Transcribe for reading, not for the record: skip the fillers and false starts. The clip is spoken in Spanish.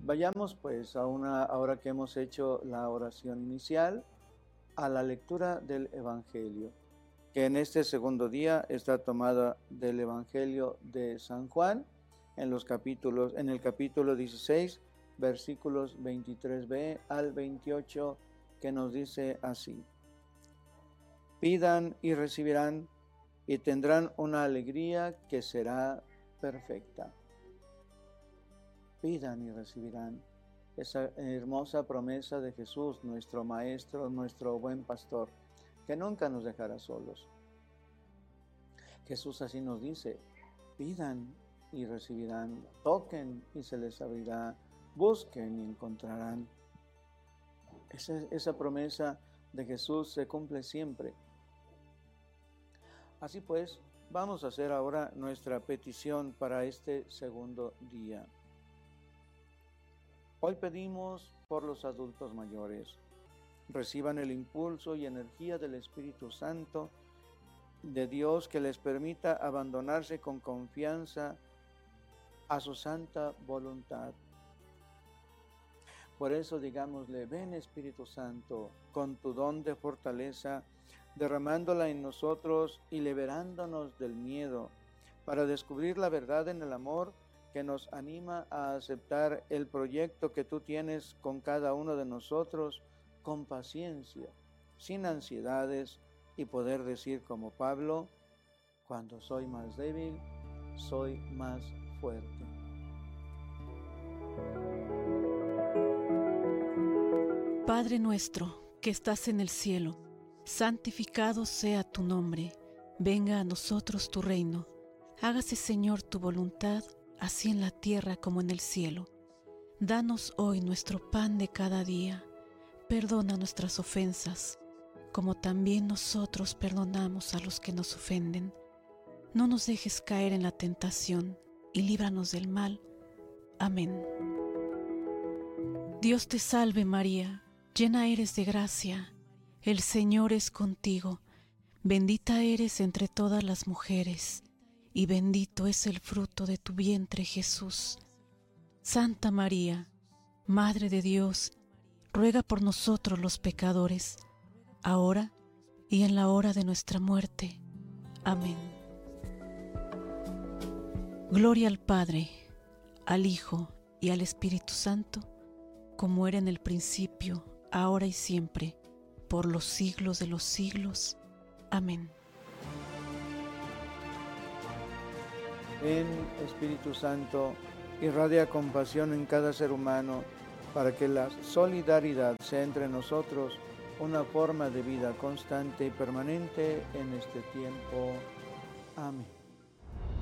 Vayamos pues ahora que hemos hecho la oración inicial, a la lectura del Evangelio, que en este segundo día está tomada del Evangelio de San Juan, en el capítulo 16, versículos 23b al 28, que nos dice así: pidan y recibirán, y tendrán una alegría que será perfecta. Pidan y recibirán. Esa hermosa promesa de Jesús, nuestro Maestro, nuestro buen pastor, que nunca nos dejará solos. Jesús así nos dice: pidan y recibirán, toquen y se les abrirá, busquen y encontrarán. Esa promesa de Jesús se cumple siempre. Así pues, vamos a hacer ahora nuestra petición para este segundo día. Hoy pedimos por los adultos mayores. Reciban el impulso y energía del Espíritu Santo de Dios, que les permita abandonarse con confianza a su santa voluntad. Por eso digámosle: ven Espíritu Santo, con tu don de fortaleza, derramándola en nosotros y liberándonos del miedo, para descubrir la verdad en el amor que nos anima a aceptar el proyecto que tú tienes con cada uno de nosotros, con paciencia, sin ansiedades, y poder decir como Pablo: cuando soy más débil, soy más fuerte. Padre nuestro, que estás en el cielo, santificado sea tu nombre. Venga a nosotros tu reino. Hágase, Señor, tu voluntad, así en la tierra como en el cielo. Danos hoy nuestro pan de cada día. Perdona nuestras ofensas, como también nosotros perdonamos a los que nos ofenden. No nos dejes caer en la tentación, y líbranos del mal. Amén. Dios te salve María, llena eres de gracia, el Señor es contigo. Bendita eres entre todas las mujeres, y bendito es el fruto de tu vientre, Jesús. Santa María, Madre de Dios, ruega por nosotros los pecadores, ahora y en la hora de nuestra muerte. Amén. Gloria al Padre, al Hijo y al Espíritu Santo, como era en el principio, ahora y siempre, por los siglos de los siglos. Amén. Ven, Espíritu Santo, irradia compasión en cada ser humano, para que la solidaridad sea entre nosotros una forma de vida constante y permanente en este tiempo. Amén.